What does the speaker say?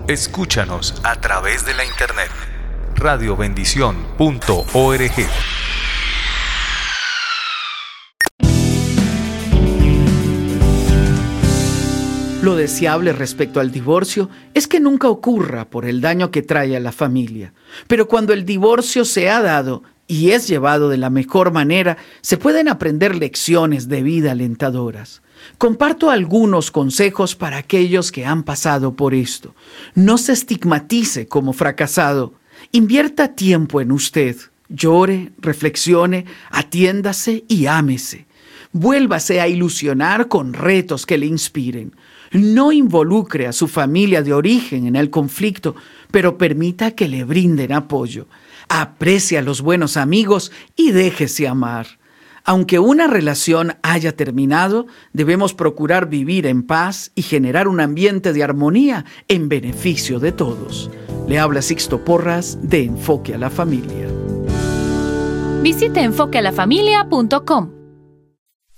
Escúchanos a través de la internet. radiobendición.org. Lo deseable respecto al divorcio es que nunca ocurra por el daño que trae a la familia. Pero cuando el divorcio se ha dado y es llevado de la mejor manera, se pueden aprender lecciones de vida alentadoras. Comparto algunos consejos para aquellos que han pasado por esto. No se estigmatice como fracasado. Invierta tiempo en usted. Llore, reflexione, atiéndase y ámese. Vuélvase a ilusionar con retos que le inspiren. No involucre a su familia de origen en el conflicto, pero permita que le brinden apoyo. Aprecie a los buenos amigos y déjese amar. Aunque una relación haya terminado, debemos procurar vivir en paz y generar un ambiente de armonía en beneficio de todos. Le habla Sixto Porras de Enfoque a la Familia. Visite enfoquealafamilia.com.